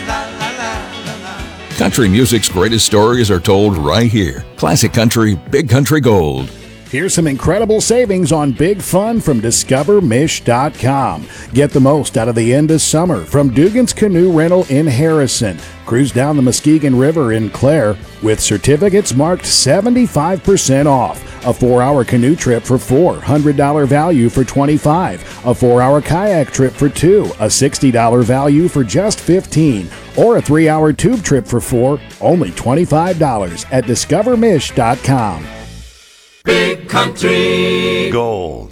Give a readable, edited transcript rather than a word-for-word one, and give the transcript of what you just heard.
Country music's greatest stories are told right here. Classic Country, Big Country Gold. Here's some incredible savings on big fun from DiscoverMish.com. Get the most out of the end of summer from Dugan's Canoe Rental in Harrison. Cruise down the Muskegon River in Clare with certificates marked 75% off. A 4-hour canoe trip for $4, $100 value for $25. A 4-hour kayak trip for $2, a $60 value for just $15. Or a 3-hour tube trip for $4, only $25 at DiscoverMish.com. Big Country Gold.